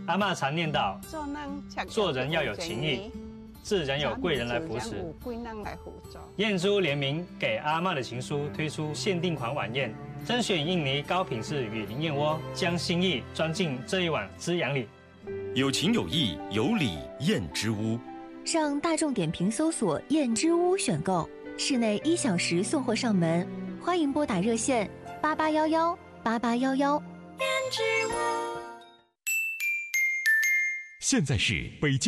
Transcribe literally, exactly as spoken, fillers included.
阿嬷常念叨：做人要有情义，自然有贵人来扶持。燕珠联名给阿嬷的情书推出限定款晚宴，甄选印尼高品质雨林燕窝，将心意装进这一碗滋养里。 有情有义有礼燕之屋， 上大众点评搜索“燕之屋”选购，室内一小时送货上门。欢迎拨打热线八八幺幺八八幺幺。燕之屋。 现在是北京。